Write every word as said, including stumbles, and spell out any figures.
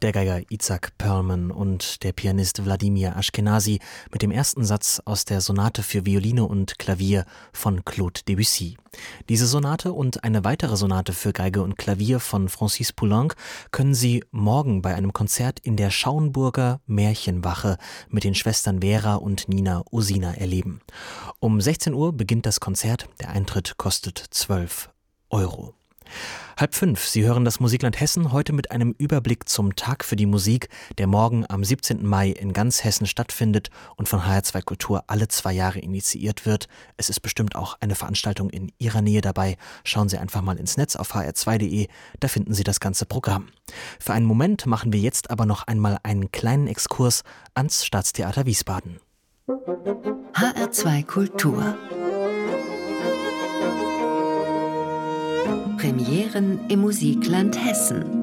Der Geiger Itzhak Perlman und der Pianist Wladimir Ashkenazy mit dem ersten Satz aus der Sonate für Violine und Klavier von Claude Debussy. Diese Sonate und eine weitere Sonate für Geige und Klavier von Francis Poulenc können Sie morgen bei einem Konzert in der Schauenburger Märchenwache mit den Schwestern Vera und Nina Osina erleben. Um sechzehn Uhr beginnt das Konzert, der Eintritt kostet zwölf Euro. Halb fünf, Sie hören das Musikland Hessen, heute mit einem Überblick zum Tag für die Musik, der morgen am siebzehnten Mai in ganz Hessen stattfindet und von H R zwei Kultur alle zwei Jahre initiiert wird. Es ist bestimmt auch eine Veranstaltung in Ihrer Nähe dabei. Schauen Sie einfach mal ins Netz auf h r zwei punkt de, da finden Sie das ganze Programm. Für einen Moment machen wir jetzt aber noch einmal einen kleinen Exkurs ans Staatstheater Wiesbaden. H R zwei Kultur. Premieren im Musikland Hessen.